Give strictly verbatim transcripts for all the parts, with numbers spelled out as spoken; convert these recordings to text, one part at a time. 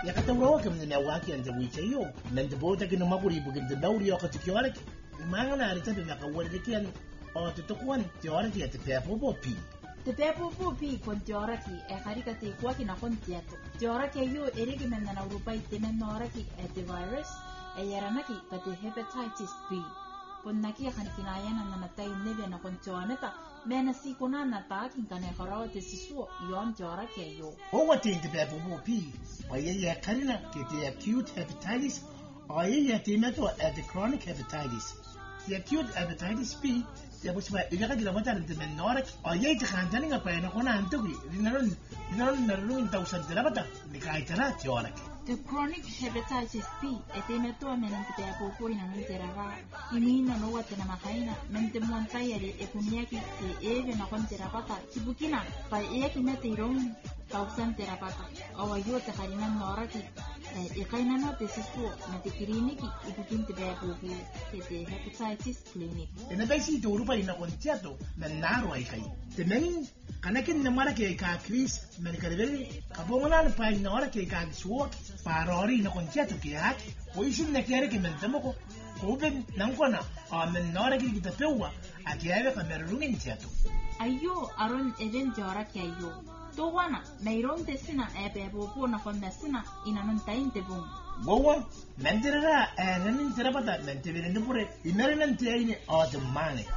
yakataurawa kam na waki anja wichayo nan da bota gina maguri bugin da dauri ya kati kiwara imanga na rita da ka wanda kiyan o to to kwan tiora ki te pepo popi te pepo popi kon tiora ki e harika te kwa ki na kon tiato tiora ki yo erigi men na Europa te men nora ki e te virus e yarana ki ka te hepatitis B kon na ki hanikina yana na tai nebe na kon tiona mena si kona na ta kin kane kharawa te sisu yon tiora ki yo o wati te pepo popi o ye ya karina ki te acute hepatitis o ye ya te meto e te chronic hepatitis the acute hepatitis B ya busma ilaga dila mata de menora o ye te khantani ga pa na kona antugri dinaron dinaron narlu in tausan dila mata ni kai tara tiora the chronic hepatitis B e te meto mena te pepo po ina no te rava imina no wate na makaina mente montai ari e kuniaki te eve na kon terapata kibukina pa e ki mete iron tausan terapata o ayo te harina nora ki e kaina no te sisu mete kliniki ibukin te pepo po ke te hepatitis clinic ena bai si to Europa ina kon tiato na naro ai kai te men kanakin na mara ke ka Chris men karebe ka bomona na pa ina ora ke ka suok parori na kon tiato ke hak o isin na kere ke men tamoko ko ben nan kona a men nora ki ta pewa a ke ave ka merungin tiato ayo aron event ora ke ayo to wana meiron te sina e pepo po na kon sina ina non tain te bom Gowa, mentirera e nanin terapata mentirende pure imerenan te aine automane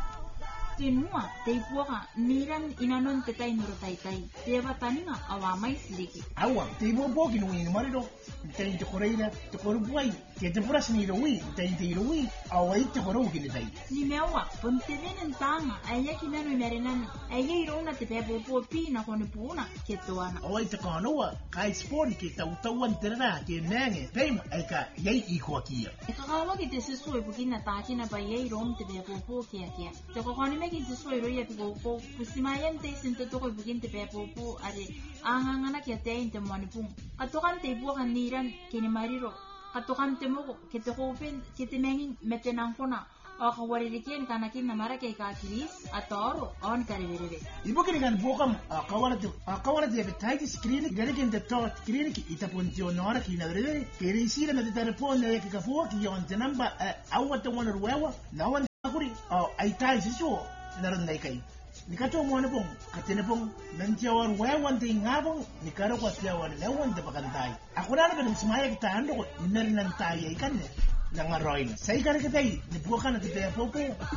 Tinua te puaka niran inanon te tai nuro tai tai te bataninga awa mai siliki awa te bo boki no ni marido te te koreira te koru buai te te pura sini ro wi te te ro wi awa te koru ki ni tai ni mewa ponte venen tanga aya ki nanu merenan aya irona te pe bo pi na kone puna ke toana awa te kanoa kai sport ki tau tau anterna ke nenge pem ai ka yai I ko kia e ka kawa ki te sesu e bukina ta kina ba yai rom te pe bo kia kia te ko kone ki te suai roia te ko pusimayan te sinte to ko bugin te pepo po are angangana ki te inte manipung katokan te buka niran kini mariro katokan te mo ke te hopen ke te mengin metenang kona o ka waririkien kana kin namara ke ka kiris atoro on karibere ibo kini kan bokam akawara te akawara te hepatitis clinic dere kin te tot clinic ita funzionora ki na rede ke risira na te telefone ke ka fo ki on te namba awata wana ruwa na wan akuri ai tai siso naron dai kai nikato mo ne pong katene pong nantiawar wewan te ngabong nikaro kwa tiawar lewan te pakantai ako na ba sumaya kita ando ko inernan tayo ikan ne nangaroin sai kare kita ni buka na te popo